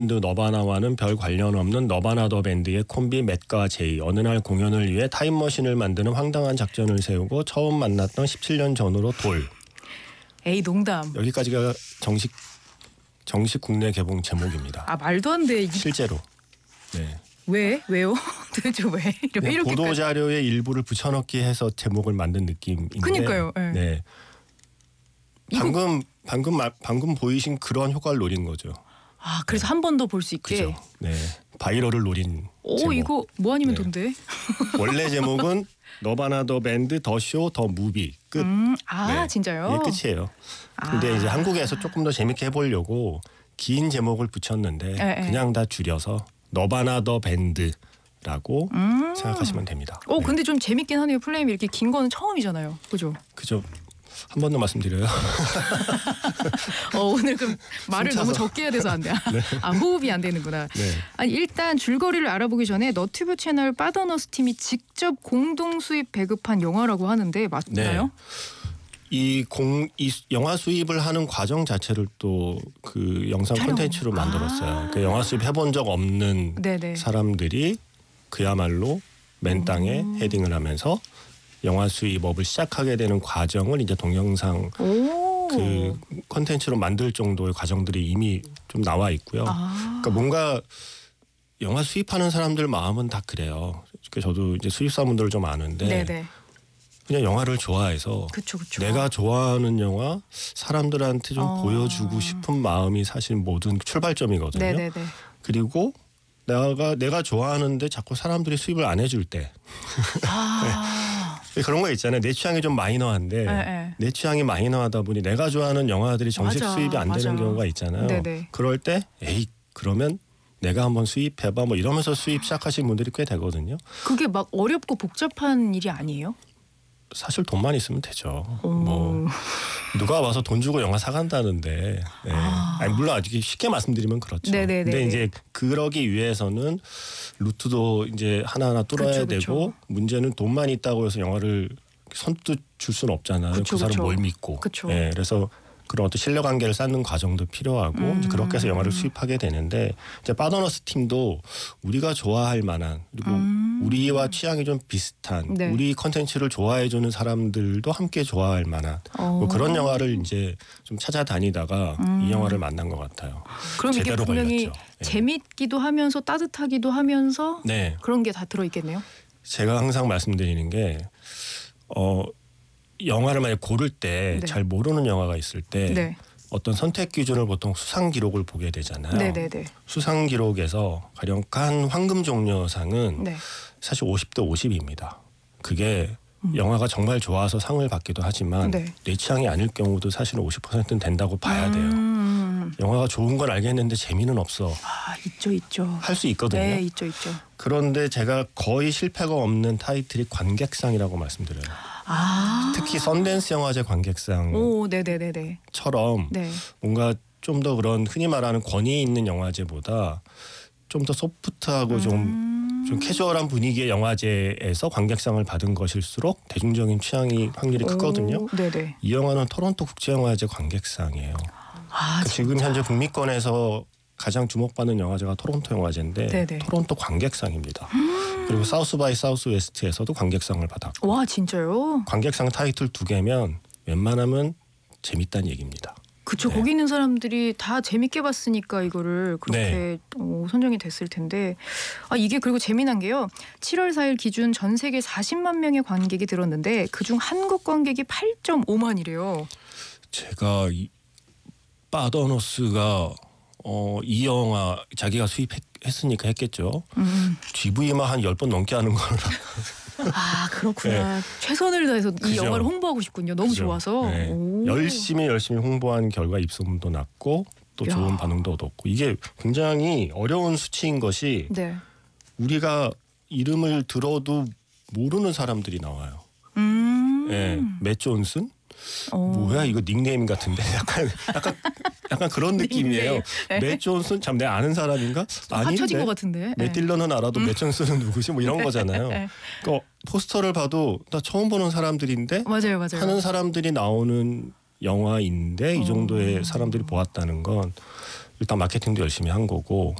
너바나와는 별 관련 없는 너바나 더 밴드의 콤비 맷과 제이. 어느 날 공연을 위해 타임머신을 만드는 황당한 작전을 세우고 처음 만났던 17년 전으로 돌. 에이 농담. 여기까지가 정식 국내 개봉 제목입니다. 아 말도 안 돼. 실제로. 네. 왜요? 도대체 왜 이렇게 보도 자료의 일부를 붙여넣기 해서 제목을 만든 느낌인데. 그러니까요. 네. 네. 방금 보이신 그런 효과를 노린 거죠. 아 그래서 한 번 더 볼 수 있게. 그죠. 네. 바이럴을 노린 제목. 이거 뭐 아니면 네. 돈데. 원래 제목은 너바나 더 밴드 더 쇼 더 무비 끝. 네. 진짜요? 이게 끝이에요. 근데 이제 한국에서 조금 더 재밌게 해보려고 긴 제목을 붙였는데 그냥 다 줄여서 너바나 더 밴드라고 생각하시면 됩니다. 네. 근데 좀 재밌긴 하네요. 플레임이 이렇게 긴 거는 처음이잖아요. 그죠? 그죠. 한 번 더 말씀드려요. 오늘 좀 말을 너무 적게 해야 돼서 안 돼. 네. 호흡이 안 되는구나. 네. 아니 일단 줄거리를 알아보기 전에 너튜브 채널 빠더너스 팀이 직접 공동 수입 배급한 영화라고 하는데 맞나요? 네. 이 영화 수입을 하는 과정 자체를 또 그 영상 콘텐츠로 만들었어요. 그 영화 수입 해본 적 없는 사람들이 그야말로 맨 땅에 헤딩을 하면서 영화 수입업을 시작하게 되는 과정을 이제 동영상 그 콘텐츠로 만들 정도의 과정들이 이미 좀 나와 있고요. 그러니까 뭔가 영화 수입하는 사람들 마음은 다 그래요. 저도 이제 수입사분들을 좀 아는데 그냥 영화를 좋아해서 그쵸. 내가 좋아하는 영화 사람들한테 좀 보여주고 싶은 마음이 사실 모든 출발점이거든요. 그리고 내가 좋아하는데 자꾸 사람들이 수입을 안 해줄 때 네. 그런 거 있잖아요. 내 취향이 좀 마이너한데 내 취향이 마이너하다 보니 내가 좋아하는 영화들이 정식 수입이 안 되는 경우가 있잖아요. 그럴 때 그러면 내가 한번 수입해봐 뭐 이러면서 수입 시작하신 분들이 꽤 되거든요. 그게 막 어렵고 복잡한 일이 아니에요? 사실 돈만 있으면 되죠. 뭐 누가 와서 돈 주고 영화 사간다는데. 네. 아니, 물론 아주 쉽게 말씀드리면 그렇죠. 근데 이제 그러기 위해서는 루트도 이제 하나하나 뚫어야 되고 문제는 돈만 있다고 해서 영화를 선뜻 줄 수는 없잖아요. 그 사람 뭘 믿고. 네. 그래서 그런 어떤 신뢰 관계를 쌓는 과정도 필요하고 이제 그렇게 해서 영화를 수입하게 되는데 이제 빠더너스 팀도 우리가 좋아할 만한 그리고 우리와 취향이 좀 비슷한 우리 컨텐츠를 좋아해주는 사람들도 함께 좋아할 만한 뭐 그런 영화를 이제 좀 찾아다니다가 이 영화를 만난 것 같아요. 그럼 이게 분명히 걸렸죠. 재밌기도 하면서 따뜻하기도 하면서 그런 게 다 들어있겠네요. 제가 항상 말씀드리는 게 영화를 만약 고를 때 잘 모르는 영화가 있을 때 어떤 선택 기준을 보통 수상 기록을 보게 되잖아요. 수상 기록에서 가령 칸 황금종려상은 사실 50대 50입니다. 그게 영화가 정말 좋아서 상을 받기도 하지만 내 취향이 아닐 경우도 사실은 50%는 된다고 봐야 돼요. 영화가 좋은 건 알겠는데 재미는 없어. 있죠. 할 수 있거든요. 네, 있죠. 그런데 제가 거의 실패가 없는 타이틀이 관객상이라고 말씀드려요. 특히 선댄스 영화제 관객상처럼 뭔가 좀 더 그런 흔히 말하는 권위 있는 영화제보다 좀 더 소프트하고 좀 캐주얼한 분위기의 영화제에서 관객상을 받은 것일수록 대중적인 취향이 확률이 크거든요. 이 영화는 토론토 국제영화제 관객상이에요. 지금 현재 북미권에서 가장 주목받는 영화제가 토론토 영화제인데 토론토 관객상입니다. 그리고 사우스 바이 사우스 웨스트에서도 관객상을 받았고. 와 진짜요? 관객상 타이틀 2개면 웬만하면 재밌다는 얘기입니다. 그쵸. 거기 있는 사람들이 다 재밌게 봤으니까 이거를 그렇게 선정이 됐을 텐데 이게 그리고 재미난 게요. 7월 4일 기준 전 세계 40만 명의 관객이 들었는데 그중 한국 관객이 8.5만이래요. 제가 빠더너스가 이 영화 자기가 수입했으니까 했겠죠. GV만 한 10번 넘게 하는 걸. 그렇구나. 최선을 다해서 이 영화를 홍보하고 싶군요. 너무 좋아서. 열심히 홍보한 결과 입소문도 났고 또 좋은 반응도 얻었고 이게 굉장히 어려운 수치인 것이 우리가 이름을 들어도 모르는 사람들이 나와요. 맷 존슨? 뭐야 이거 닉네임 같은데 약간 그런 느낌이에요. 맷 존슨 참 내가 아는 사람인가? 합쳐진 것 같은데. 맷 딜런은 알아도 맷 존슨은 누구지? 뭐 이런 거잖아요. 그러니까 포스터를 봐도 나 처음 보는 사람들인데 맞아요. 하는 사람들이 나오는 영화인데 이 정도의 사람들이 보았다는 건 일단 마케팅도 열심히 한 거고